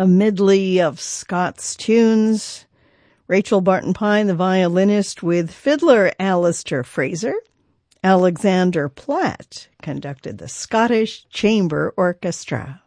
A medley of Scots tunes. Rachel Barton Pine, the violinist, with fiddler Alistair Fraser. Alexander Platt conducted the Scottish Chamber Orchestra.